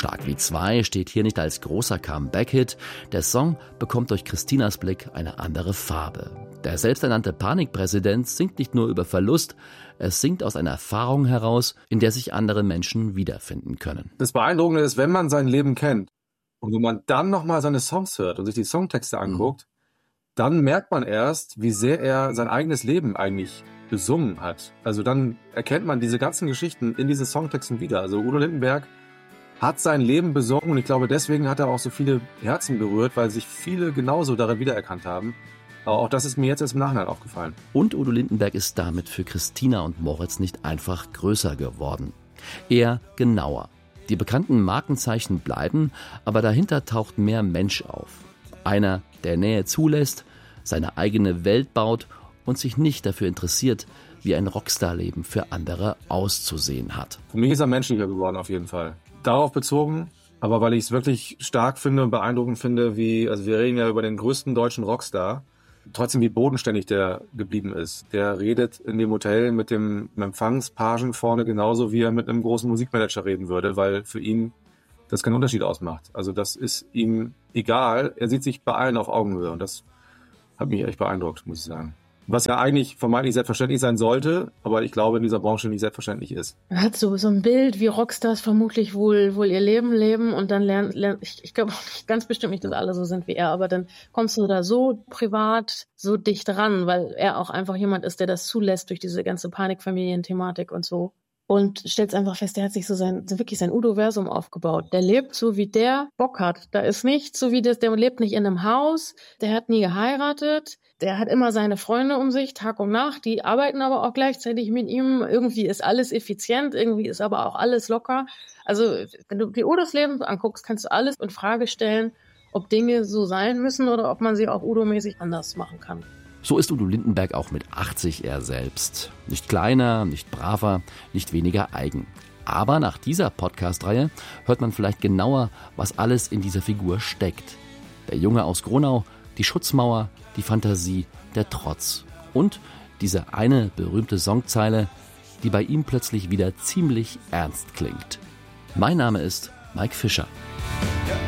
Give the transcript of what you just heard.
Schlag wie 2 steht hier nicht als großer Comeback-Hit. Der Song bekommt durch Christinas Blick eine andere Farbe. Der selbsternannte Panikpräsident singt nicht nur über Verlust, es singt aus einer Erfahrung heraus, in der sich andere Menschen wiederfinden können. Das Beeindruckende ist, wenn man sein Leben kennt und wenn man dann nochmal seine Songs hört und sich die Songtexte anguckt, dann merkt man erst, wie sehr er sein eigenes Leben eigentlich besungen hat. Also dann erkennt man diese ganzen Geschichten in diesen Songtexten wieder. Also Udo Lindenberg hat sein Leben besungen und ich glaube, deswegen hat er auch so viele Herzen berührt, weil sich viele genauso darin wiedererkannt haben. Aber auch das ist mir jetzt erst im Nachhinein aufgefallen. Und Udo Lindenberg ist damit für Christina und Moritz nicht einfach größer geworden. Eher genauer. Die bekannten Markenzeichen bleiben, aber dahinter taucht mehr Mensch auf. Einer, der Nähe zulässt, seine eigene Welt baut und sich nicht dafür interessiert, wie ein Rockstar-Leben für andere auszusehen hat. Für mich ist er menschlicher geworden auf jeden Fall. Darauf bezogen, aber weil ich es wirklich stark finde und beeindruckend finde, also wir reden ja über den größten deutschen Rockstar, trotzdem wie bodenständig der geblieben ist. Der redet in dem Hotel mit dem Empfangspagen vorne genauso, wie er mit einem großen Musikmanager reden würde, weil für ihn das keinen Unterschied ausmacht. Also das ist ihm egal. Er sieht sich bei allen auf Augenhöhe und das hat mich echt beeindruckt, muss ich sagen. Was ja eigentlich vermeintlich selbstverständlich sein sollte, aber ich glaube in dieser Branche nicht selbstverständlich ist. Man hat so ein Bild, wie Rockstars vermutlich wohl ihr Leben leben und dann lernt ich glaube auch nicht, ganz bestimmt nicht, dass alle so sind wie er, aber dann kommst du da so privat, so dicht ran, weil er auch einfach jemand ist, der das zulässt durch diese ganze Panikfamilien-Thematik und so. Und stellst einfach fest, der hat sich so wirklich sein Udo-Versum aufgebaut. Der lebt so, wie der Bock hat. Da ist nichts so wie das, der lebt nicht in einem Haus, der hat nie geheiratet, der hat immer seine Freunde um sich, Tag und Nacht, die arbeiten aber auch gleichzeitig mit ihm. Irgendwie ist alles effizient, irgendwie ist aber auch alles locker. Also, wenn du dir Udos Leben anguckst, kannst du alles in Frage stellen, ob Dinge so sein müssen oder ob man sie auch Udo-mäßig anders machen kann. So ist Udo Lindenberg auch mit 80 er selbst. Nicht kleiner, nicht braver, nicht weniger eigen. Aber nach dieser Podcast-Reihe hört man vielleicht genauer, was alles in dieser Figur steckt. Der Junge aus Gronau, die Schutzmauer, die Fantasie, der Trotz. Und diese eine berühmte Songzeile, die bei ihm plötzlich wieder ziemlich ernst klingt. Mein Name ist Mike Fischer.